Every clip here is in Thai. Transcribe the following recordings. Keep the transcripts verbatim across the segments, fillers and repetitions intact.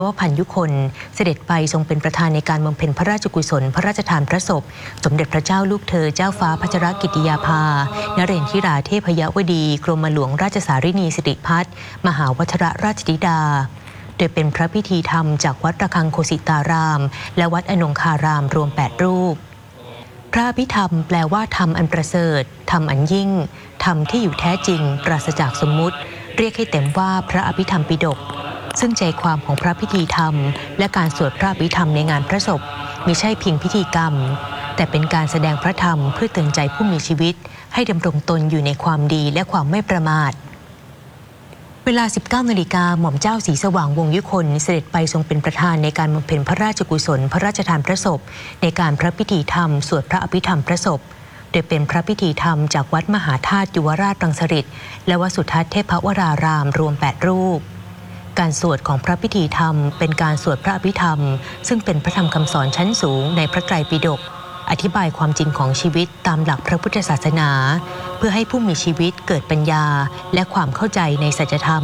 ว่าพันยุคนเสด็จไปทรงเป็นประธานในการบำเพ็ญพระราชกุศลพระราชทานพระศพสมเด็จพระเจ้าลูกเธอเจ้าฟ้าพัชรกิติยาภานเรนทิราเทพยวดีกรมหลวงราชสารินีสิริพัฒน์มหาวัชรราชธิดาโดยเป็นพระพิธีธรรมจากวัดระฆังโคสิตารามและวัดอนงคารามรวมแปดรูปพระอภิธรรมแปลว่าธรรมอันประเสริฐธรรมอันยิ่งธรรมที่อยู่แท้จริงปราศจากสมมุติเรียกให้เต็มว่าพระอภิธรรมปิฎกซึ่งใจความของพระพิธีธรรมและการสวดพระอภิธรรมในงานพระศพมิใช่เพียงพิธีกรรมแต่เป็นการแสดงพระธรรมเพื่อเตือนใจผู้มีชีวิตให้ดำรงตนอยู่ในความดีและความไม่ประมาทเวลา สิบเก้านาฬิกา หม่อมเจ้าศรีสว่างวงศ์ยุคนเสด็จไปทรงเป็นประธานในการบำเพ็ญพระราชกุศลพระราชทานพระศพในการพระพิธีธรรมสวดพระอภิธรรมพระศพโดยเป็นพระพิธีธรรมจากวัดมหาธาตุยุวราชรังสฤษฎ์และวัดสุทัศน์เทพวรารามรวมแปดรูปการสวดของพระพิธีธรรมเป็นการสวดพระอภิธรรมซึ่งเป็นพระธรรมคำสอนชั้นสูงในพระไตรปิฎกอธิบายความจริงของชีวิตตามหลักพระพุทธศาสนาเพื่อให้ผู้มีชีวิตเกิดปัญญาและความเข้าใจในสัจธรรม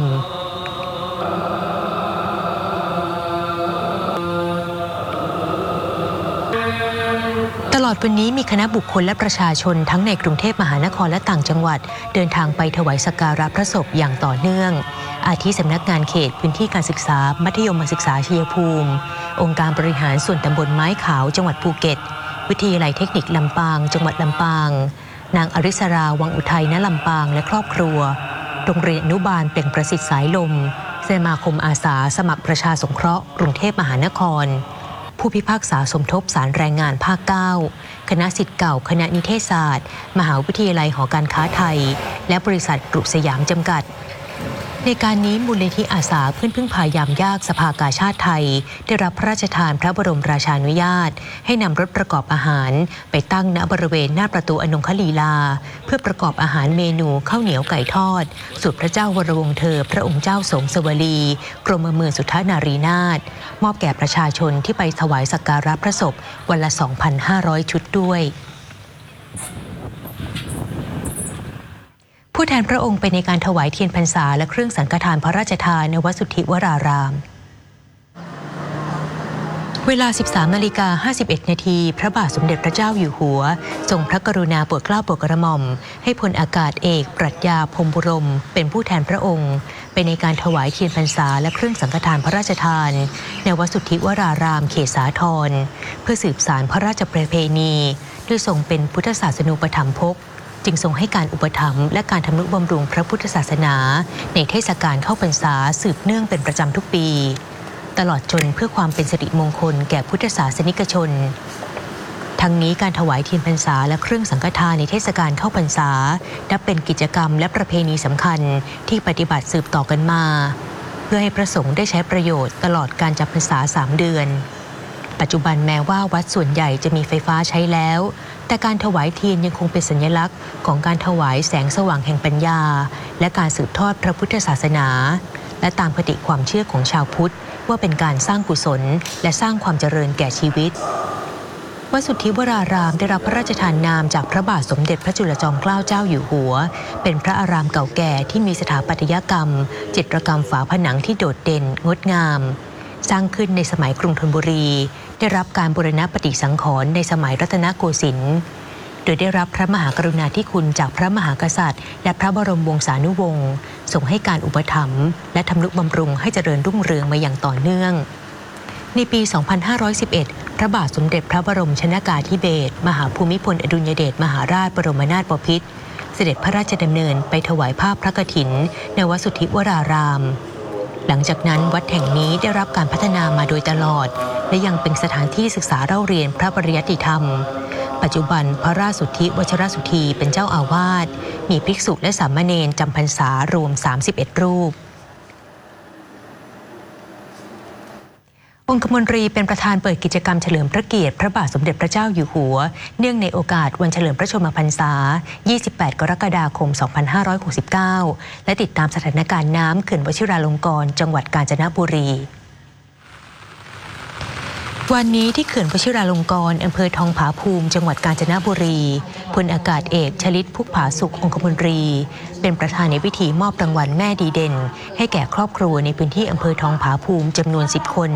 ตลอดวันนี้มีคณะบุคคลและประชาชนทั้งในกรุงเทพมหานครและต่างจังหวัดเดินทางไปถวายสักการะพระศพอย่างต่อเนื่องอาทิสำนักงานเขตพื้นที่การศึกษามัธยมศึกษาชัยภูมิองค์การบริหารส่วนตำบลไม้ขาวจังหวัดภูเก็ตวิทยาลัยเทคนิคลำปางจังหวัดลำปางนางอริสราวังอุทัยณลำปางและครอบครัวโรงเรียนอนุบาลเปล่งประสิทธิ์สายลมสมาคมอาสาสมัครประชาสงเคราะห์กรุงเทพมหานครผู้พิพากษาสมทบศาลแรงงานภาคเก้าคณะศิษย์เก่าคณะนิเทศศาสตร์มหาวิทยาลัยหอการค้าไทยและบริษัทกรุสยามจำกัดในการนี้มูลนิธิอาสาเพื่อนพึ่งพายามยากสภากาชาติไทยได้รับพระราชทานพระบรมราชานุญาตให้นำรถประกอบอาหารไปตั้งณบริเวณหน้าประตูอนงคลีลาเพื่อประกอบอาหารเมนูข้าวเหนียวไก่ทอดสูตรพระเจ้าวรวงศ์เธอพระองค์เจ้าสมสวลีกรมเมืองสุทธานารีนาถมอบแก่ประชาชนที่ไปถวายสักการะพระศพวันละ สองพันห้าร้อย ชุดด้วยผู้แทนพระองค์ไปในการถวายเทียนพรรษาและเครื่องสังฆทานพระราชทานในวัดสุทธิวรารามเวลา สิบสามนาฬิกาห้าสิบเอ็ดนาทีพระบาทสมเด็จพระเจ้าอยู่หัวทรงพระกรุณาโปรดเกล้าโปรดกระหม่อมให้พลอากาศเอกปรัชญาพรหมบุรมเป็นผู้แทนพระองค์ไปในการถวายเทียนพรรษาและเครื่องสังฆทานพระราชทานในวัดสุทธิวรารามเขตสาทรเพื่อสืบสานพระราชประเพณีด้วยทรงเป็นพุทธศาสนูปถัมภกจึงทรงให้การอุปถัมภ์และการทำนุบำรุงพระพุทธศาสนาในเทศกาลเข้าพรรษาสืบเนื่องเป็นประจำทุกปีตลอดจนเพื่อความเป็นสิริมงคลแก่พุทธศาสนิกชนทั้งนี้การถวายเทียนพรรษาและเครื่องสังฆทานในเทศกาลเข้าพรรษานับเป็นกิจกรรมและประเพณีสำคัญที่ปฏิบัติสืบต่อกันมาเพื่อให้พระสงฆ์ได้ใช้ประโยชน์ตลอดการจำพรรษาสามเดือนปัจจุบันแม้ว่าวัดส่วนใหญ่จะมีไฟฟ้าใช้แล้วแต่การถวายเทียนยังคงเป็นสัญลักษณ์ของการถวายแสงสว่างแห่งปัญญาและการสืบทอดพระพุทธศาสนาและตามคติความเชื่อของชาวพุทธว่าเป็นการสร้างกุศลและสร้างความเจริญแก่ชีวิตวัดสุทธิวรารามได้รับพระราชทานนามจากพระบาทสมเด็จพระจุลจอมเกล้าเจ้าอยู่หัวเป็นพระอารามเก่าแก่ที่มีสถาปัตยกรรมจิตรกรรมฝาผนังที่โดดเด่นงดงามสร้างขึ้นในสมัยกรุงธนบุรีได้รับการบูรณปฏิสังขรณ์ในสมัยรัตนโกสินทร์โดยได้รับพระมหากรุณาธิคุณจากพระมหากษัตริย์และพระบรมวงศานุวงศ์ทรงให้การอุปถัมภ์และทำนุบำรุงให้เจริญรุ่งเรืองมาอย่างต่อเนื่องในปี สองพันห้าร้อยสิบเอ็ด พระบาทสมเด็จพระบรมชนกาธิเบศรมหาภูมิพลอดุลยเดชมหาราชบรมนาถบพิตรเสด็จพระราชดำเนินไปถวายผ้าพระกฐินในวัดสุทธิวรารามหลังจากนั้นวัดแห่งนี้ได้รับการพัฒนามาโดยตลอดและยังเป็นสถานที่ศึกษาเล่าเรียนพระปริยัติธรรมปัจจุบันพระราชสุทธิวชรสุธีเป็นเจ้าอาวาสมีภิกษุและสามเณรจำพรรษารวมสามสิบเอ็ดรูปองคมนตรีเป็นประธานเปิดกิจกรรมเฉลิมพระเกียรติพระบาทสมเด็จพระเจ้าอยู่หัวเนื่องในโอกาสวันเฉลิมพระชนมพรรษายี่สิบแปดกรกฎาคมสองพันห้าร้อยหกสิบเก้าและติดตามสถานการณ์น้ำเขื่อนวชิราลงกรณ์จังหวัดกาญจนบุรีวันนี้ที่เขื่อนวชิราลงกรณ์อำเภอทองผาภูมิจังหวัดกาญจนบุรีพลอากาศเอกชลิตพุกผาสุของคมนตรีเป็นประธานในพิธีมอบรางวัลแม่ดีเด่นให้แก่ครอบครัวในพื้นที่อำเภอทองผาภูมิจำนวนสิบคน